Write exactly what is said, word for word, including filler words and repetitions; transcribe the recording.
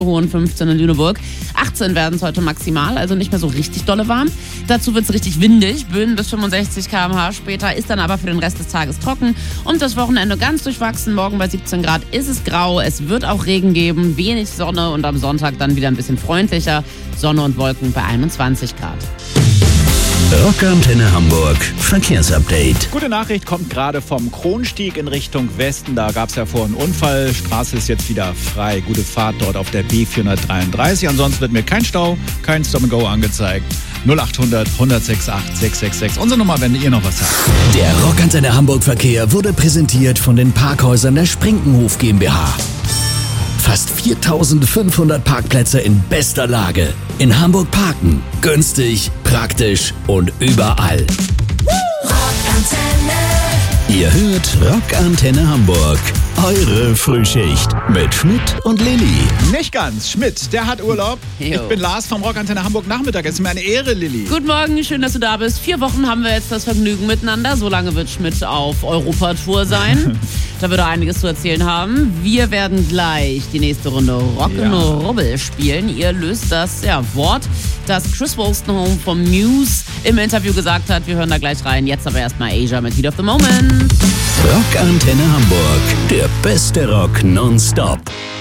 und fünfzehn in Lüneburg. achtzehn werden es heute maximal, also nicht mehr so richtig dolle warm. Dazu wird es richtig windig, Böen bis fünfundsechzig Kilometer pro Stunde später, ist dann aber für den Rest des Tages trocken. Und das Wochenende ganz durchwachsen, morgen bei siebzehn Grad ist es grau, es wird auch Regen geben, wenig Sonne und am Sonntag dann wieder ein bisschen freundlicher. Sonne und Wolken bei einundzwanzig Grad. Rockantenne Hamburg Verkehrsupdate. Gute Nachricht kommt gerade vom Kronstieg in Richtung Westen. Da gab es ja vorhin einen Unfall. Straße ist jetzt wieder frei. Gute Fahrt dort auf der B vierhundertdreiunddreißig. Ansonsten wird mir kein Stau, kein Stop-and-Go angezeigt. null achthundert, hundertsechsundachtzig, sechshundertsechsundsechzig. Unsere Nummer, wenn ihr noch was habt. Der Rockantenne Hamburg Verkehr wurde präsentiert von den Parkhäusern der Sprinkenhof GmbH. Fast viertausendfünfhundert Parkplätze in bester Lage. In Hamburg parken. Günstig, praktisch und überall. Rockantenne. Ihr hört Rockantenne Hamburg. Eure Frühschicht mit Schmidt und Lilly. Nicht ganz. Schmidt, der hat Urlaub. Jo. Ich bin Lars vom Rockantenne Hamburg Nachmittag. Es ist mir eine Ehre, Lilly. Guten Morgen, schön, dass du da bist. Vier Wochen haben wir jetzt das Vergnügen miteinander. So lange wird Schmidt auf Europatour sein. Da wird er einiges zu erzählen haben. Wir werden gleich die nächste Runde Rock'n'Roll spielen. Ihr löst das ja, Wort, das Chris Wolstenholme vom Muse im Interview gesagt hat. Wir hören da gleich rein. Jetzt aber erstmal Asia mit Heat of the Moment. Rockantenne Hamburg. Der beste Rock nonstop.